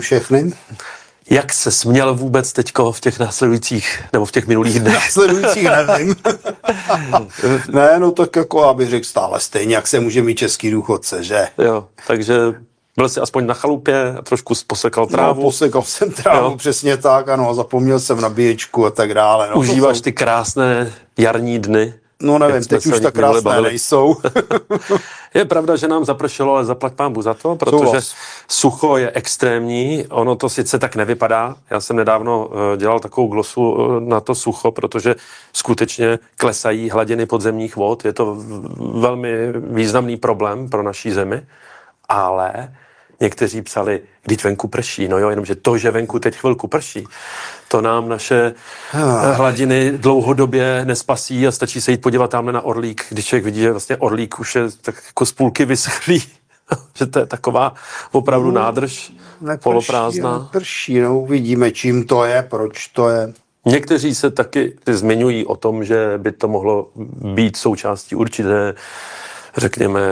Všechny. Jak se směl vůbec teďko v těch následujících, nebo v těch minulých dnech? Následujících nevím. Ne, no tak jako abych řekl stále stejně, jak se může mít český důchodce, že? Jo, takže byl jsi aspoň na chalupě a trošku posekal trávu. No, posekal jsem trávu, jo. přesně tak, ano, zapomněl jsem nabíječku a tak dále. No, Užíváš ty krásné jarní dny? No nevím, teď už tak krásné nejsou. Je pravda, že nám zapršelo, ale zaplať pánbu za to, protože sucho je extrémní, ono to sice tak nevypadá. Já jsem nedávno dělal takovou glosu na to sucho, protože skutečně klesají hladiny podzemních vod. Je to velmi významný problém pro naší zemi, ale někteří psali, když venku prší. No jo, jenomže to, že venku teď chvilku prší, to nám naše hladiny dlouhodobě nespasí a stačí se jít podívat tamhle na Orlík, když člověk vidí, že vlastně Orlík už je tak jako z půlky vyschlý, že to je taková opravdu nádrž poloprázdná. Neprší, no, uvidíme, čím to je, proč to je. Někteří se taky zmiňují o tom, že by to mohlo být součástí určité, řekněme,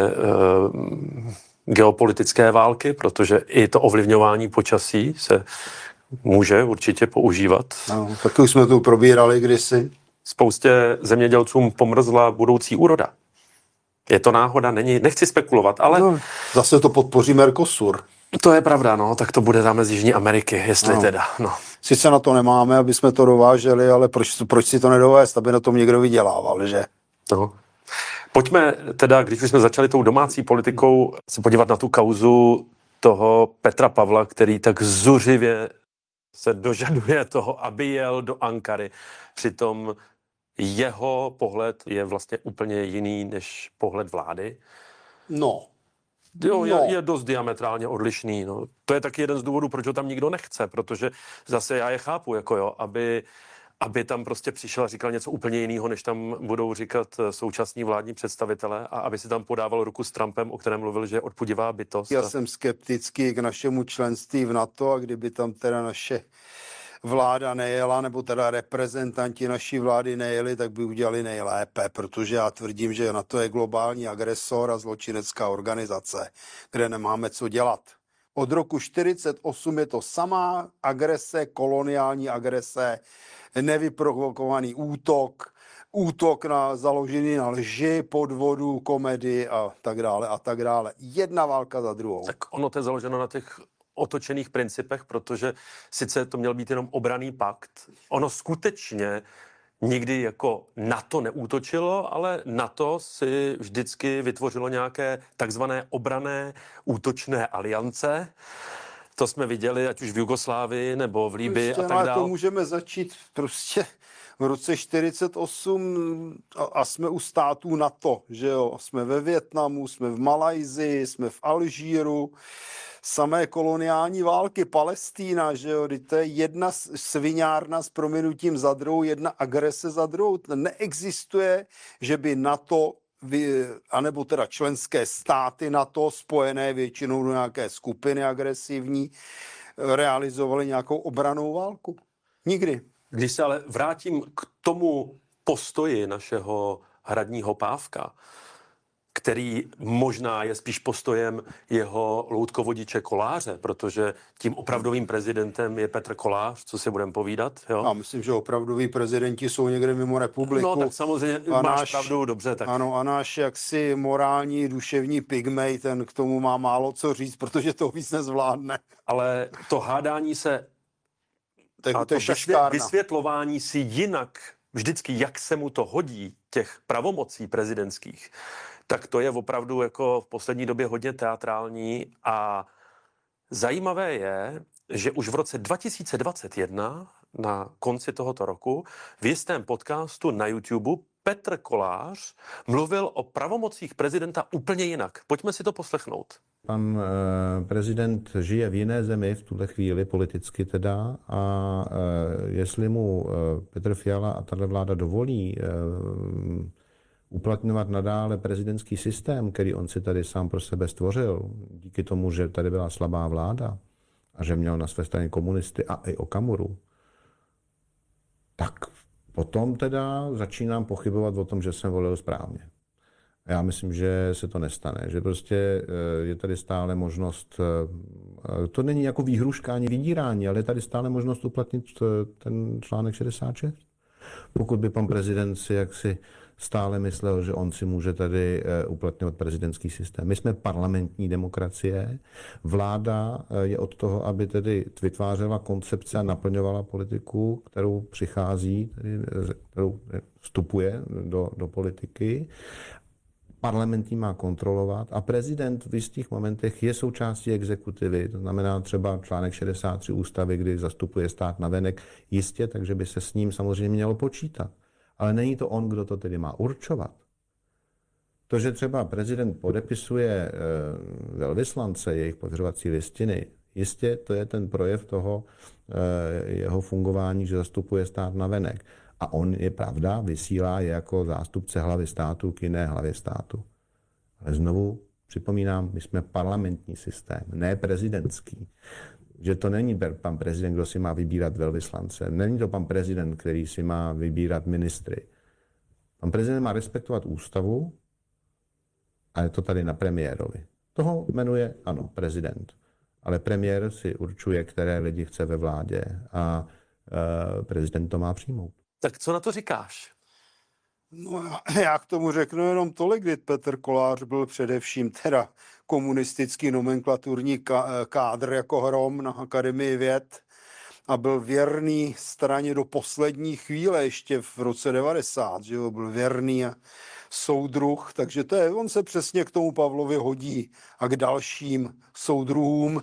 geopolitické války, protože i to ovlivňování počasí se může určitě používat. No, taky už jsme tu probírali kdysi. Spoustě zemědělcům pomrzla budoucí úroda. Je to náhoda, nechci spekulovat, ale... No, zase to podpoří Mercosur. To je pravda, no, tak to bude tam z Jižní Ameriky, jestli teda, no. Sice na to nemáme, aby jsme to dováželi, ale proč si to nedovést, aby na tom někdo vydělával, že? No. Pojďme teda, když už jsme začali tou domácí politikou, se podívat na tu kauzu toho Petra Pavla, který tak zuřivě se dožaduje toho, aby jel do Ankary. Přitom jeho pohled je vlastně úplně jiný než pohled vlády. No. Jo, je dost diametrálně odlišný. No. To je taky jeden z důvodů, proč ho tam nikdo nechce, protože zase já je chápu, jako jo, aby tam prostě přišel a říkal něco úplně jiného, než tam budou říkat současní vládní představitelé a aby si tam podával ruku s Trumpem, o kterém mluvil, že je odpudivá bytost. Já jsem skeptický k našemu členství v NATO a kdyby tam teda naše vláda nejela, nebo teda reprezentanti naší vlády nejeli, tak by udělali nejlépe, protože já tvrdím, že NATO je globální agresor a zločinecká organizace, kde nemáme co dělat. Od roku 1948 je to samá agrese, koloniální agrese, nevyprovokovaný útok založený na lži, podvodu, komedii a tak dále a tak dále. Jedna válka za druhou. Tak ono to je založeno na těch otočených principech, protože sice to měl být jenom obranný pakt, ono skutečně nikdy jako NATO neútočilo, ale NATO si vždycky vytvořilo nějaké takzvané obranné útočné aliance. To jsme viděli, ať už v Jugoslávii nebo v Libyi a tak dále. To můžeme začít prostě v roce 1948 a jsme u států NATO, že jo? Jsme ve Vietnamu, jsme v Malajsii, jsme v Alžíru, samé koloniální války, Palestína, že jo? To je jedna sviňárna s prominutím za druhou, jedna agrese za druhou. Neexistuje, že by NATO anebo teda členské státy NATO spojené většinou do nějaké skupiny agresivní realizovali nějakou obrannou válku. Nikdy. Když se ale vrátím k tomu postoji našeho hradního Pávka, který možná je spíš postojem jeho loutkovodiče Koláře, protože tím opravdovým prezidentem je Petr Kolář, co si budeme povídat. Jo? Já myslím, že opravdoví prezidenti jsou někde mimo republiku. No tak samozřejmě máš pravdu, dobře. Tak. Ano, a náš jaksi morální, duševní pygmej, ten k tomu má málo co říct, protože to víc nezvládne. Ale to hádání se a to vysvětlování si jinak, vždycky jak se mu to hodí, těch pravomocí prezidentských, tak to je opravdu jako v poslední době hodně teatrální a zajímavé je, že už v roce 2021 na konci tohoto roku v jistém podcastu na YouTube Petr Kolář mluvil o pravomocích prezidenta úplně jinak. Pojďme si to poslechnout. Pan prezident žije v jiné zemi v tuhle chvíli, politicky teda, a jestli mu Petr Fiala a tato vláda dovolí uplatňovat nadále prezidentský systém, který on si tady sám pro sebe stvořil, díky tomu, že tady byla slabá vláda a že měl na své straně komunisty a i Okamuru, tak potom teda začínám pochybovat o tom, že jsem volil správně. Já myslím, že se to nestane, že prostě je tady stále možnost, to není jako výhruška ani vydírání, ale je tady stále možnost uplatnit ten článek 66. Pokud by pan prezident si jaksi stále myslel, že on si může tady uplatňovat prezidentský systém. My jsme parlamentní demokracie, vláda je od toho, aby tedy vytvářela koncepce a naplňovala politiku, kterou přichází, kterou vstupuje do politiky. Parlament ji má kontrolovat a prezident v jistých momentech je součástí exekutivy, to znamená třeba článek 63 ústavy, kdy zastupuje stát navenek, jistě, takže by se s ním samozřejmě mělo počítat. Ale není to on, kdo to tedy má určovat. To, že třeba prezident podepisuje velvyslance, jejich pověřovací listiny, jistě to je ten projev toho jeho fungování, že zastupuje stát navenek. A on, je pravda, vysílá je jako zástupce hlavy státu k jiné hlavě státu. Ale znovu připomínám, my jsme parlamentní systém, ne prezidentský. Že to není pan prezident, kdo si má vybírat velvyslance. Není to pan prezident, který si má vybírat ministry. Pan prezident má respektovat ústavu a je to tady na premiérovi. Toho jmenuje, ano, prezident. Ale premiér si určuje, které lidi chce ve vládě a prezident to má přijmout. Tak co na to říkáš? No, já k tomu řeknu jenom tolik, kdy Petr Kolář byl především teda komunistický nomenklaturní kádr jako hrom na Akademii věd a byl věrný straně do poslední chvíle, ještě v roce 90, že jo, byl věrný soudruh, takže to je, on se přesně k tomu Pavlovi hodí a k dalším soudruhům,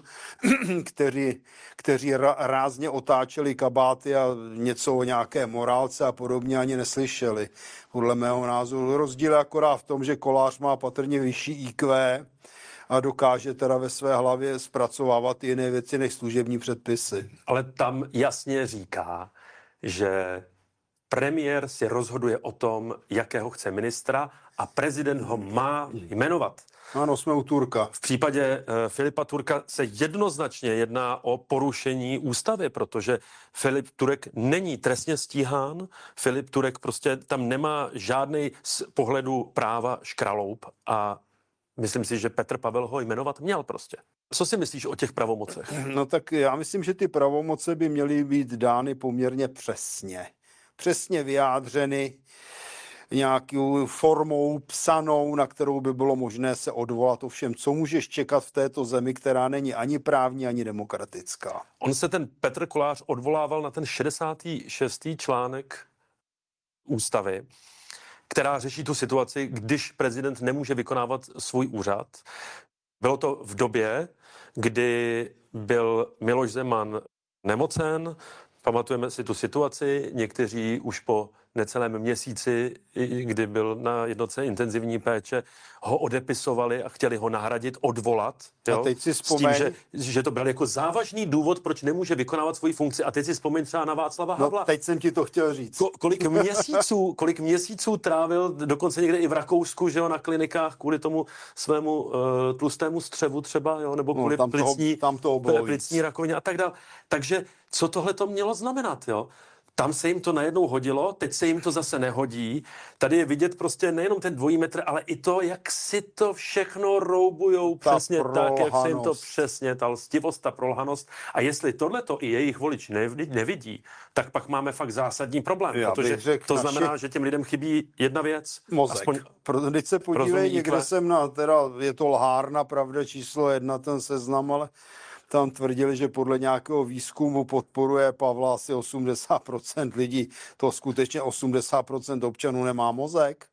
kteří rázně otáčeli kabáty a něco o nějaké morálce a podobně ani neslyšeli. Podle mého názoru rozdíl je akorát v tom, že Kolář má patrně vyšší IQ a dokáže teda ve své hlavě zpracovávat jiné věci než služební předpisy. Ale tam jasně říká, že premiér si rozhoduje o tom, jakého chce ministra a prezident ho má jmenovat. Ano, jsme u Turka. V případě Filipa Turka se jednoznačně jedná o porušení ústavy, protože Filip Turek není trestně stíhán. Filip Turek prostě tam nemá žádný z pohledu práva škraloup a myslím si, že Petr Pavel ho jmenovat měl prostě. Co si myslíš o těch pravomocech? No tak já myslím, že ty pravomoce by měly být dány poměrně přesně. Přesně vyjádřeny nějakou formou psanou, na kterou by bylo možné se odvolat. Ovšem, co můžeš čekat v této zemi, která není ani právní, ani demokratická? On se ten Petr Kolář odvolával na ten 66. článek ústavy, která řeší tu situaci, když prezident nemůže vykonávat svůj úřad. Bylo to v době, kdy byl Miloš Zeman nemocen, pamatujeme si tu situaci, někteří už po necelém měsíci, kdy byl na jednotce intenzivní péče, ho odepisovali a chtěli ho nahradit, odvolat. Jo? A teď si vzpomeň. S tím, že to byl jako závažný důvod, proč nemůže vykonávat svoji funkci. A teď si vzpomeň třeba na Václava Havla. No, teď jsem ti to chtěl říct. Kolik měsíců trávil, dokonce někde i v Rakousku, že jo, na klinikách kvůli tomu svému tlustému střevu třeba, jo, nebo kvůli plicní rakovině a tak dále. Takže co tohle to mělo znamenat, jo? Tam se jim to najednou hodilo, teď se jim to zase nehodí. Tady je vidět prostě nejenom ten 2 metr, ale i to, jak si to všechno roubujou přesně tak, jak se jim to přesně, ta lstivost, ta prolhanost. A jestli tohleto i jejich volič nevidí, tak pak máme fakt zásadní problém, protože to znamená, že těm lidem chybí jedna věc. Mozek. Teď se podívej, někde jsem je to lhárna, pravda, číslo 1, ten seznam, ale tam tvrdili, že podle nějakého výzkumu podporuje Pavla asi 80% lidí. To skutečně 80% občanů nemá mozek.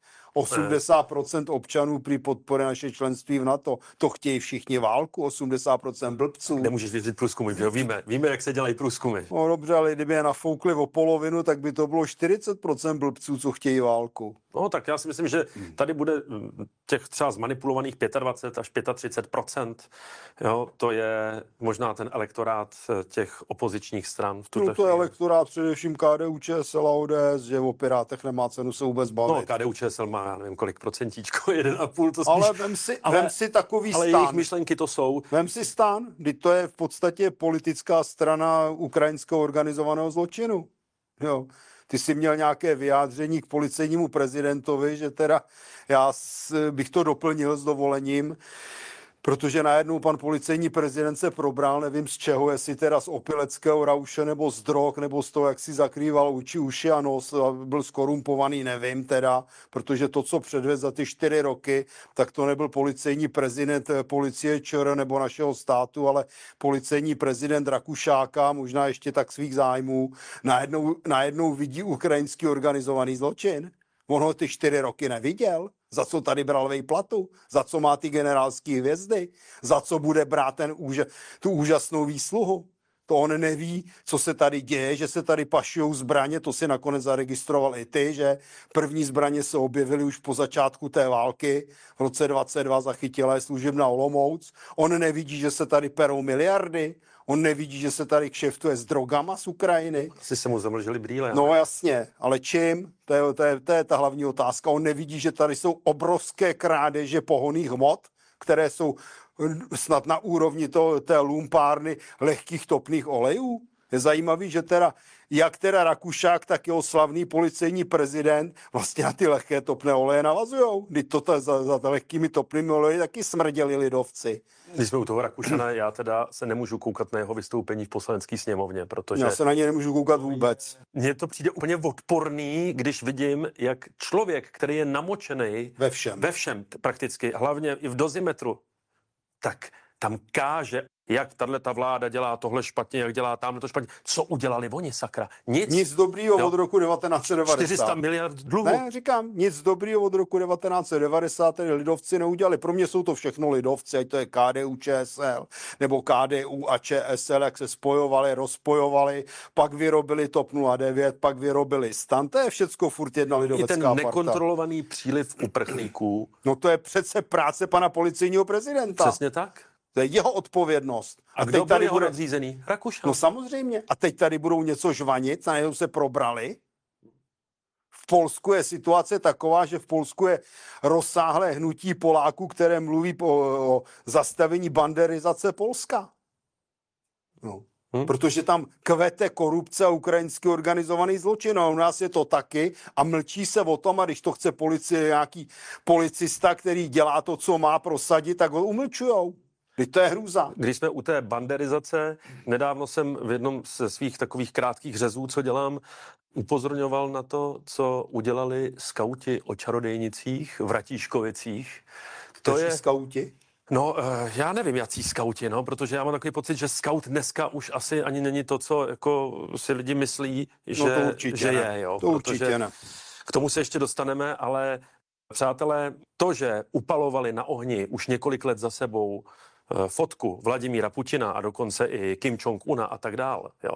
80% občanů prý podpory naše členství v NATO. To chtějí všichni válku, 80% blbců. Nemůžeš věřit průzkumy, že jo? Víme, jak se dělají průzkumy. No dobře, ale kdyby je nafoukli o polovinu, tak by to bylo 40% blbců, co chtějí válku. No tak já si myslím, že tady bude těch třeba zmanipulovaných 25 až 35%. Jo, to je možná ten elektorát těch opozičních stran v tuto chvíli. To je elektorát především KDU-ČSL a ODS, že o Pirátech nemá cenu se vůbec bavit. No KDU-ČSL má, já nevím kolik procentíčko, 1,5 to spíš. Ale vem si takový ale stan. jejich myšlenky to jsou. Vem si stan, kdy to je v podstatě politická strana ukrajinského organizovaného zločinu. Jo. Ty jsi měl nějaké vyjádření k policejnímu prezidentovi, že teda bych to doplnil s dovolením, protože najednou pan policejní prezident se probral, nevím z čeho, jestli teda z opileckého rauše, nebo z drog, nebo z toho, jak si zakrýval uši a nos, a byl skorumpovaný, nevím teda, protože to, co předvedl za ty 4 roky, tak to nebyl policejní prezident policie ČR nebo našeho státu, ale policejní prezident Rakušáka, možná ještě tak svých zájmů, najednou vidí ukrajinský organizovaný zločin. On ho ty 4 roky neviděl. Za co tady bral vejplatu? Za co má ty generálské hvězdy? Za co bude brát tu úžasnou výsluhu? To on neví, co se tady děje, že se tady pašujou zbraně, to si nakonec zaregistroval i ty, že první zbraně se objevily už po začátku té války, v roce 22 zachytila je služebna Olomouc. On nevidí, že se tady perou miliardy, on nevidí, že se tady kšeftuje s drogama z Ukrajiny. Asi se mu zamlžili brýle. No jasně, ale čím? To je ta hlavní otázka. On nevidí, že tady jsou obrovské krádeže pohonných hmot, které jsou snad na úrovni té lumpárny lehkých topných olejů. Je zajímavý, že jak Rakušák, tak jeho slavný policejní prezident vlastně na ty lehké topné oleje navazujou. Když za lehkými topnými oleji taky smrděli lidovci. Když jsme u toho Rakušana, já teda se nemůžu koukat na jeho vystoupení v poslanecké sněmovně, protože... Já se na ně nemůžu koukat vůbec. Mně to přijde úplně odporný, když vidím, jak člověk, který je namočený ve všem prakticky, hlavně i v dozimetru, tak tam káže, jak tato vláda dělá tohle špatně, jak dělá tamhle to špatně. Co udělali oni, sakra? Nic dobrýho od roku 1990. 400 miliard dluhu. Ne, říkám, nic dobrýho od roku 1990, tedy lidovci neudělali. Pro mě jsou to všechno lidovci, ať to je KDU, ČSL, nebo KDU a ČSL, jak se spojovali, rozpojovali, pak vyrobili TOP 09, pak vyrobili STAN. To je všecko furt jedna lidovecká parta. I ten nekontrolovaný příliv uprchlíků. No to je přece práce pana policejního prezidenta. Přesně tak. To je jeho odpovědnost. A kdo byl jeho nadřízený? Rakušan. No samozřejmě. A teď tady budou něco žvanit, najednou se probrali. V Polsku je situace taková, že v Polsku je rozsáhlé hnutí Poláků, které mluví o zastavení banderizace Polska. No. Protože tam kvete korupce a ukrajinský organizovaný zločin. A u nás je to taky a mlčí se o tom, a když to chce nějaký policista, který dělá to, co má prosadit, tak ho umlčujou. To je hrůza. Když jsme u té banderizace, nedávno jsem v jednom ze svých takových krátkých řezů, co dělám, upozorňoval na to, co udělali skauti o čarodejnicích v Ratíškovicích. To je skauti? No, já nevím, jací skauti, no, protože já mám takový pocit, že skaut dneska už asi ani není to, co jako si lidi myslí, že je. Jo, to určitě ne. K tomu se ještě dostaneme, ale přátelé, to, že upalovali na ohni už několik let za sebou fotku Vladimíra Putina a dokonce i Kim Jong-una a tak dále. Jo.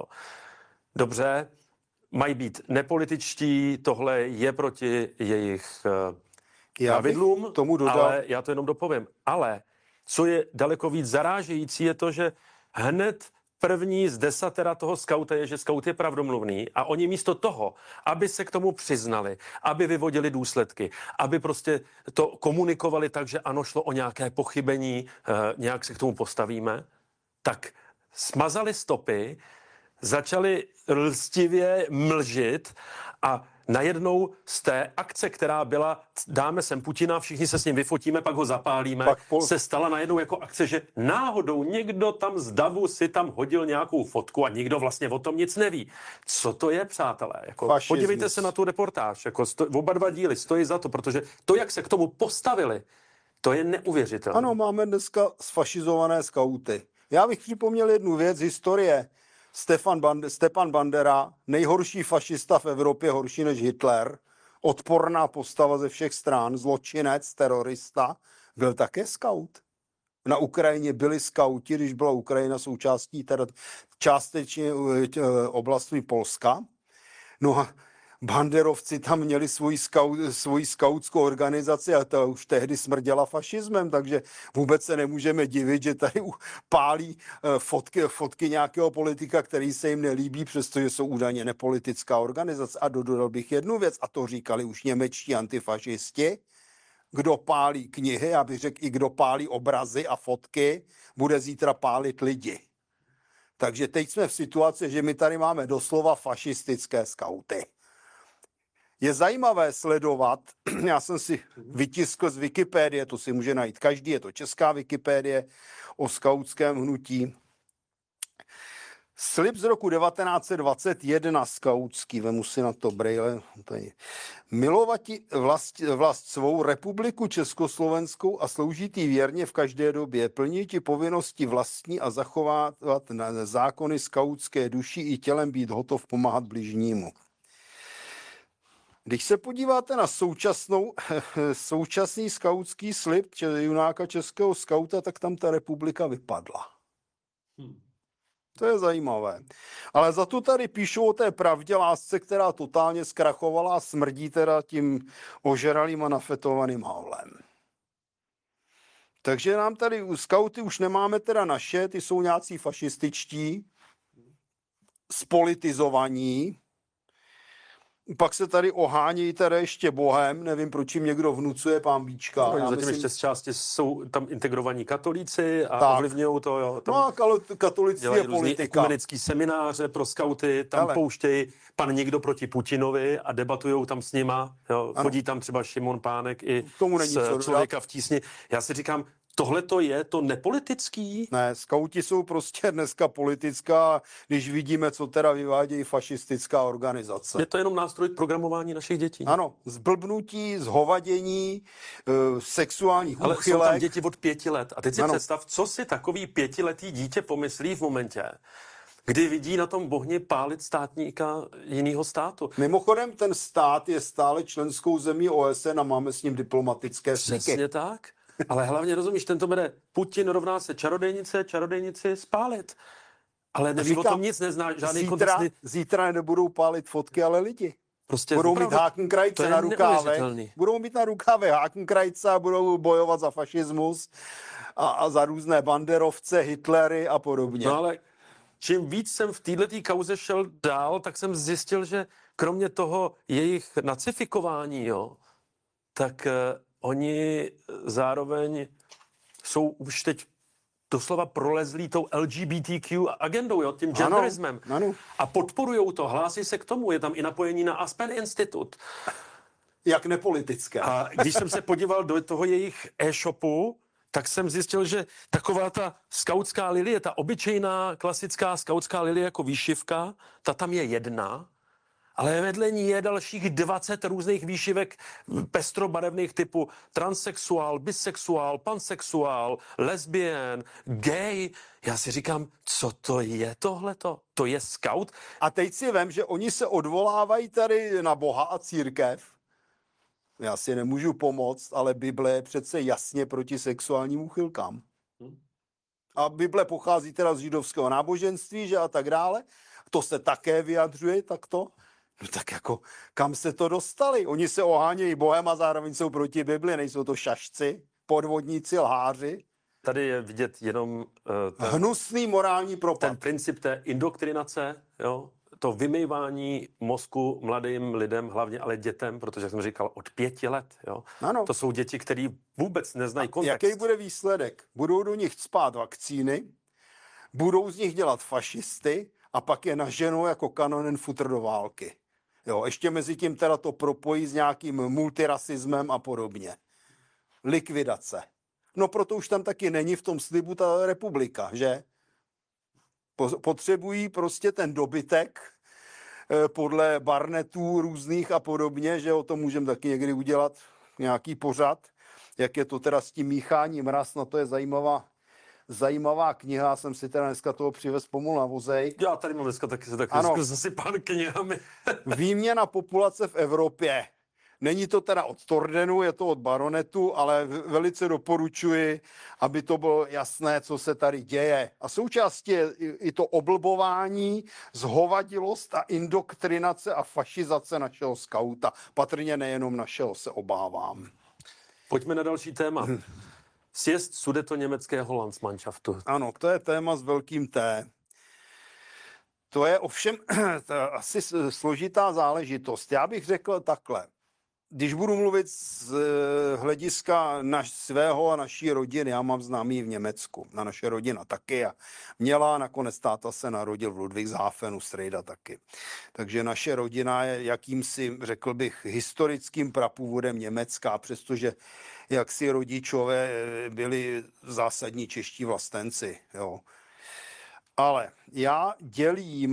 Dobře, mají být nepolitičtí, tohle je proti jejich pravidlům, ale já to jenom dopovím. Ale co je daleko víc zarážející, je to, že hned první z desatera toho skauta je, že skaut je pravdomluvný a oni místo toho, aby se k tomu přiznali, aby vyvodili důsledky, aby prostě to komunikovali tak, že ano, šlo o nějaké pochybení, nějak se k tomu postavíme, tak smazali stopy, začali lstivě mlžit a najednou z té akce, která byla, dáme sem Putina, všichni se s ním vyfotíme, pak ho zapálíme, se stala najednou jako akce, že náhodou někdo tam z davu si tam hodil nějakou fotku a nikdo vlastně o tom nic neví. Co to je, přátelé? Jako, podívejte se na tu reportáž. Jako, oba dva díly stojí za to, protože to, jak se k tomu postavili, to je neuvěřitelné. Ano, máme dneska sfašizované skauty. Já bych připomněl jednu věc z historie. Stepan Bandera, nejhorší fašista v Evropě, horší než Hitler, odporná postava ze všech stran, zločinec, terorista, byl také skaut. Na Ukrajině byli skauti, když byla Ukrajina součástí částečně oblasti Polska. No a banderovci tam měli svoji skautskou organizaci a ta už tehdy smrděla fašismem, takže vůbec se nemůžeme divit, že tady pálí fotky nějakého politika, který se jim nelíbí, přestože jsou údajně nepolitická organizace. A dodal bych jednu věc, a to říkali už němečtí antifašisti, kdo pálí knihy, já bych řekl i kdo pálí obrazy a fotky, bude zítra pálit lidi. Takže teď jsme v situaci, že my tady máme doslova fašistické skauty. Je zajímavé sledovat, já jsem si vytiskl z Wikipedie, to si může najít každý, je to česká Wikipedie o skautském hnutí. Slib z roku 1921 skautský, vemu si na to brejle, tady. Milovati vlast svou, republiku československou a sloužit jí věrně v každé době, plnit povinnosti vlastní a zachovávat na zákony skautské duši i tělem být hotov pomáhat bližnímu. Když se podíváte na současný skautský slib junáka českého skauta, tak tam ta republika vypadla. To je zajímavé. Ale za to tady píšou o té pravdě lásce, která totálně zkrachovala a smrdí teda tím ožralým a nafetovaným havlem. Takže nám tady u skauty už nemáme teda naše, ty jsou nějací fašističtí, spolitizovaní. Pak se tady ohánějí teda ještě Bohem, nevím, proč jim někdo vnucuje pánbíčka. No, zatím ještě z části jsou tam integrovaní katolíci a Tak. ovlivňují to. Jo, tam No a katolici dělají je různý politika. ekumenický semináře pro skauty, tam Hele. pouštějí pan někdo proti Putinovi a debatují tam s nima. Jo. Ano. Chodí tam třeba Šimon Pánek i Tomu není co z dodat. Člověka v tísni. Já si říkám, tohle to je to nepolitický? Ne, skauti jsou prostě dneska politická, když vidíme, co teda vyvádějí fašistická organizace. Je to jenom nástroj k programování našich dětí. Ano, zblbnutí, zhovadění, sexuálních Ale jsou tam úchylek. děti od 5 let. A teď si Ano. představ, co si takový 5letý dítě pomyslí v momentě, kdy vidí na tom bohni pálit státníka jiného státu. Mimochodem, ten stát je stále členskou zemí OSN a máme s ním diplomatické styky. Přesně tak. Ale hlavně rozumíš, ten to bere Putin rovná se čarodějnici spálit. Ale neví o tom nic, nezná žádný kontext. Zítra nebudou pálit fotky, ale lidi. Prostě Budou opravdu, mít hákenkrajce to je na rukávech. neuvěřitelný. Budou mít na rukávech hákenkrajce a budou bojovat za fašismus a za různé banderovce, Hitlery a podobně. No ale čím víc jsem v této kauze šel dál, tak jsem zjistil, že kromě toho jejich nacifikování, jo, tak oni zároveň jsou už teď doslova prolezlí tou LGBTQ agendou, jo, tím genderismem. Ano. A podporujou to, hlásí se k tomu, je tam i napojení na Aspen Institut. Jak nepolitické. A když jsem se podíval do toho jejich e-shopu, tak jsem zjistil, že taková ta skautská lilie, ta obyčejná klasická skautská lilie jako výšivka, ta tam je jedna, ale vedle ní je dalších 20 různých výšivek pestrobarevných typu transsexuál, bisexuál, pansexuál, lesbien, gay. Já si říkám, co to je tohleto? To je skaut? A teď si vem, že oni se odvolávají tady na Boha a církev. Já si nemůžu pomoct, ale Bible je přece jasně proti sexuálním úchylkám. A Bible pochází teda z židovského náboženství, že a tak dále. To se také vyjadřuje takto. No tak jako, kam se to dostali? Oni se ohánějí Bohem a zároveň jsou proti Bibli, nejsou to šašci, podvodníci, lháři. Tady je vidět jenom Hnusný morální propad. ten princip té indoktrinace, jo? To vymývání mozku mladým lidem, hlavně ale dětem, protože, jak jsem říkal, od 5 let. Jo? Ano. To jsou děti, které vůbec neznají kontext. Jaký bude výsledek? Budou do nich cpát vakcíny, budou z nich dělat fašisty a pak je naženou jako kanonen futr do války. Jo, ještě mezi tím teda to propojí s nějakým multirasismem a podobně. Likvidace. No proto už tam taky není v tom slibu ta republika, že? Potřebují prostě ten dobytek podle Barnettů různých a podobně, že o tom můžeme taky někdy udělat nějaký pořad, jak je to teda s tím mícháním ras, no to je zajímavá kniha, jsem si teda dneska toho přivez pomalu na vozej. Já tady mám dneska taky zasypán knihami. Výměna populace v Evropě. Není to teda od Tordenu, je to od Baronettu, ale velice doporučuji, aby to bylo jasné, co se tady děje. A součástí je i to oblbování, zhovadilost a indoktrinace a fašizace našeho skauta. Patrně nejenom našeho, se obávám. Pojďme na další téma. Sjezd sudetoněmeckého Landsmannschaftu. Ano, to je téma s velkým T. To je ovšem asi složitá záležitost. Já bych řekl takhle. když budu mluvit z hlediska svého a naší rodiny, já mám známý v Německu, a naše rodina taky a měla, nakonec táta se narodil v Ludwigshafenu, strejda taky. Takže naše rodina je jakýmsi, řekl bych, historickým prapůvodem německá, přestože jaksi rodičové byli zásadní čeští vlastenci. Jo. Ale já dělím